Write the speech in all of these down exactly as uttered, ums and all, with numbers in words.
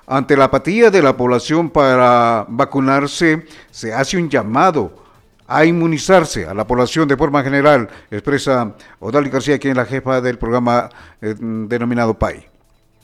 Ante la apatía de la población para vacunarse, se hace un llamado a inmunizarse a la población de forma general, expresa Odalis García, quien es la jefa del programa eh, denominado P A I.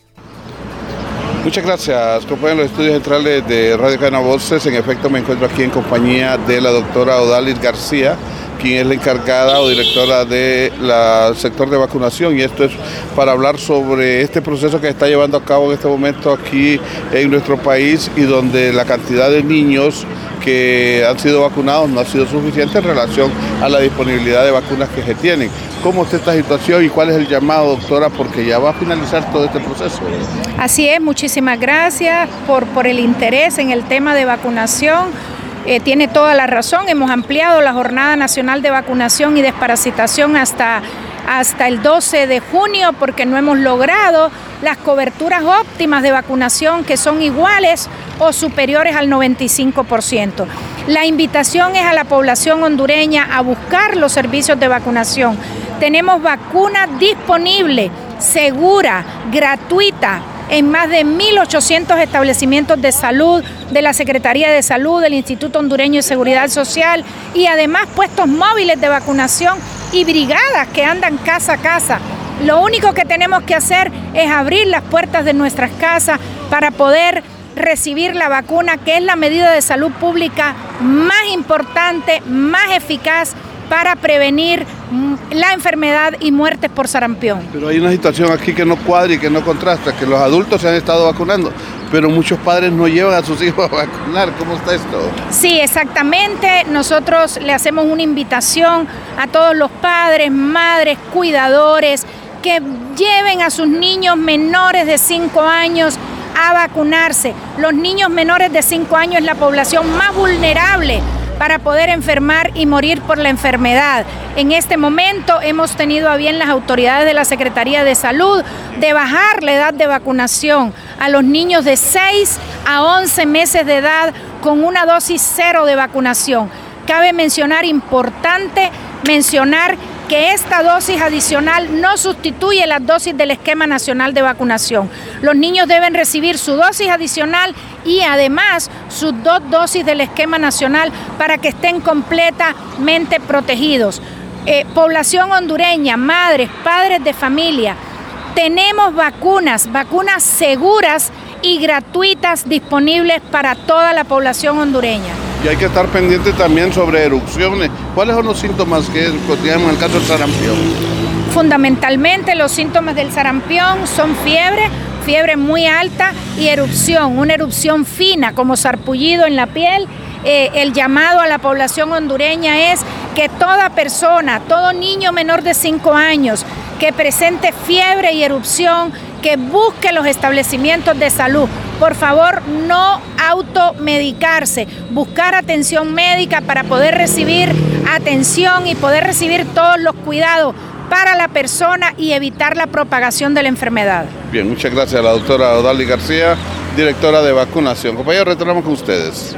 Muchas gracias, compañeros de los estudios centrales de Radio Cadena Voces. En efecto, me encuentro aquí en compañía de la doctora Odalis García, quien es la encargada o directora del sector de vacunación, y esto es para hablar sobre este proceso que se está llevando a cabo en este momento aquí en nuestro país, y donde la cantidad de niños que han sido vacunados no ha sido suficiente en relación a la disponibilidad de vacunas que se tienen. ¿Cómo está esta situación y cuál es el llamado, doctora? Porque ya va a finalizar todo este proceso. Así es, muchísimas gracias por, por el interés en el tema de vacunación. Eh, tiene toda la razón, hemos ampliado la Jornada Nacional de Vacunación y Desparasitación hasta, hasta el doce de junio, porque no hemos logrado las coberturas óptimas de vacunación, que son iguales o superiores al noventa y cinco por ciento. La invitación es a la población hondureña a buscar los servicios de vacunación. Tenemos vacuna disponible, segura, gratuita, en más de mil ochocientos establecimientos de salud, de la Secretaría de Salud, del Instituto Hondureño de Seguridad Social, y además puestos móviles de vacunación y brigadas que andan casa a casa. Lo único que tenemos que hacer es abrir las puertas de nuestras casas para poder recibir la vacuna, que es la medida de salud pública más importante, más eficaz para prevenir la enfermedad y muertes por sarampión. Pero hay una situación aquí que no cuadra y que no contrasta, que los adultos se han estado vacunando, pero muchos padres no llevan a sus hijos a vacunar. ¿Cómo está esto? Sí, exactamente. Nosotros le hacemos una invitación a todos los padres, madres, cuidadores, que lleven a sus niños menores de cinco años a vacunarse. Los niños menores de cinco años es la población más vulnerable para poder enfermar y morir por la enfermedad. En este momento hemos tenido a bien las autoridades de la Secretaría de Salud de bajar la edad de vacunación a los niños de seis a once meses de edad con una dosis cero de vacunación. Cabe mencionar, importante mencionar, que esta dosis adicional no sustituye las dosis del esquema nacional de vacunación. Los niños deben recibir su dosis adicional y además sus dos dosis del esquema nacional para que estén completamente protegidos. Eh, población hondureña, madres, padres de familia, tenemos vacunas, vacunas seguras y gratuitas disponibles para toda la población hondureña. Y hay que estar pendiente también sobre erupciones. ¿Cuáles son los síntomas que tenemos en el caso del sarampión? Fundamentalmente los síntomas del sarampión son fiebre, fiebre muy alta y erupción, una erupción fina como sarpullido en la piel. Eh, el llamado a la población hondureña es que toda persona, todo niño menor de cinco años que presente fiebre y erupción, que busque los establecimientos de salud. Por favor, no automedicarse, buscar atención médica para poder recibir atención y poder recibir todos los cuidados para la persona y evitar la propagación de la enfermedad. Bien, muchas gracias a la doctora Odalis García, directora de vacunación. Compañeros, retornamos con ustedes.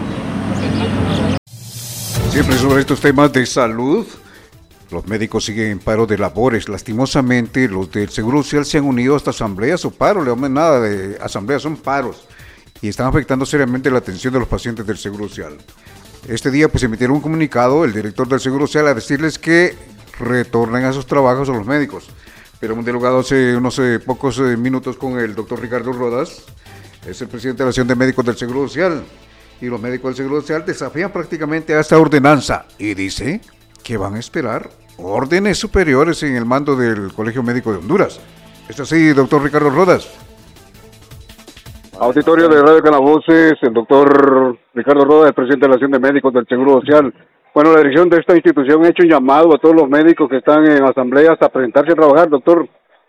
Siempre sobre estos temas de salud, los médicos siguen en paro de labores. Lastimosamente, los del Seguro Social se han unido hasta asambleas o paros. Le llaman nada de asambleas, son paros. Y están afectando seriamente la atención de los pacientes del Seguro Social. Este día pues emitieron un comunicado el director del Seguro Social a decirles que retornen a sus trabajos a los médicos. Pero hemos dialogado hace unos eh, pocos eh, minutos con el doctor Ricardo Rodas, es el presidente de la Asociación de Médicos del Seguro Social. Y los médicos del Seguro Social desafían prácticamente a esta ordenanza y dice que van a esperar órdenes superiores en el mando del Colegio Médico de Honduras. ¿Es así, doctor Ricardo Rodas? Auditorio de Radio Cadena Voces, el doctor Ricardo Rodas, el presidente de la Asociación de Médicos del Seguro Social. Bueno, la dirección de esta institución ha hecho un llamado a todos los médicos que están en asambleas a presentarse a trabajar, doctor.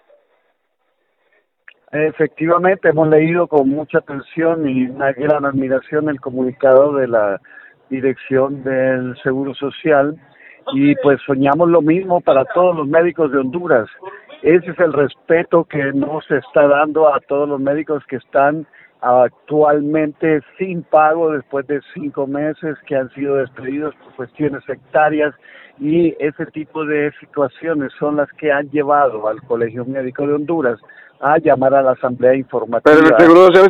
Efectivamente, hemos leído con mucha atención y una gran admiración el comunicado de la dirección del Seguro Social, y pues soñamos lo mismo para todos los médicos de Honduras. Ese es el respeto que nos está dando a todos los médicos que están actualmente sin pago después de cinco meses que han sido despedidos por cuestiones sectarias, y ese tipo de situaciones son las que han llevado al Colegio Médico de Honduras a llamar a la Asamblea Informativa. Pero el Seguro Social